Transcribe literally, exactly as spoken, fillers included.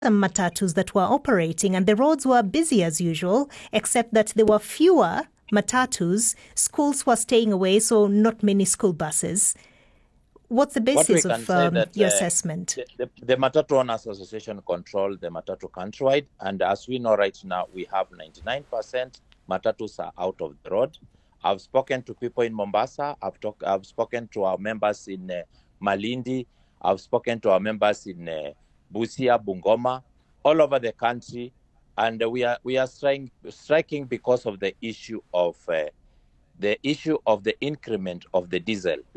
matatus that were operating and the roads were busy as usual, except that there were fewer matatus. Schools were staying away, so not many school buses. What's the basis of um, that, your uh, assessment? The, the, the Matatu Owners Association control the Matatu countrywide, and as we know right now, we have ninety-nine percent Matatus are out of the road. I've spoken to people in Mombasa. I've, talk, I've spoken to our members in uh, Malindi. I've spoken to our members in uh, Busia, Bungoma, all over the country, and uh, we are we are striking, striking because of the issue of uh, the issue of the increment of the diesel.